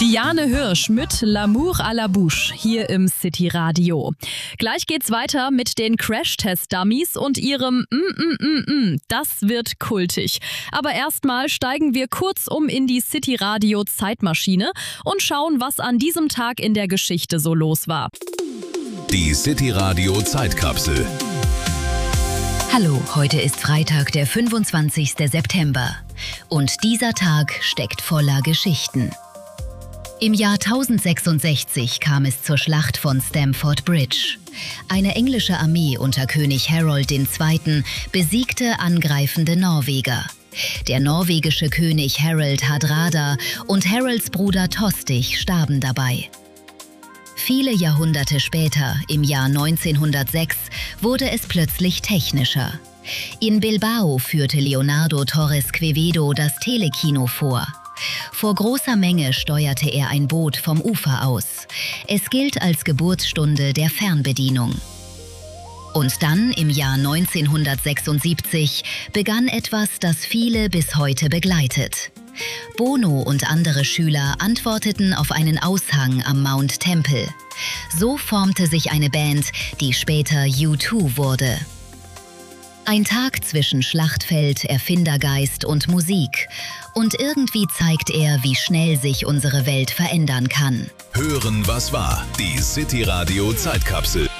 Diane Hirsch mit L'amour à la bouche hier im City Radio. Gleich geht's weiter mit den Crash-Test-Dummies und ihrem Das wird kultig. Aber erstmal steigen wir kurzum in die City Radio Zeitmaschine und schauen, was an diesem Tag in der Geschichte so los war. Die City Radio Zeitkapsel. Hallo, heute ist Freitag, der 25. September. Und dieser Tag steckt voller Geschichten. Im Jahr 1066 kam es zur Schlacht von Stamford Bridge. Eine englische Armee unter König Harold II. Besiegte angreifende Norweger. Der norwegische König Harald Hardrada und Harolds Bruder Tostig starben dabei. Viele Jahrhunderte später, im Jahr 1906, wurde es plötzlich technischer. In Bilbao führte Leonardo Torres Quevedo das Telekino vor. Vor großer Menge steuerte er ein Boot vom Ufer aus. Es gilt als Geburtsstunde der Fernbedienung. Und dann, im Jahr 1976, begann etwas, das viele bis heute begleitet. Bono und andere Schüler antworteten auf einen Aushang am Mount Temple. So formte sich eine Band, die später U2 wurde. Ein Tag zwischen Schlachtfeld, Erfindergeist und Musik. Und irgendwie zeigt er, wie schnell sich unsere Welt verändern kann. Hören, was war. Die City Radio Zeitkapsel.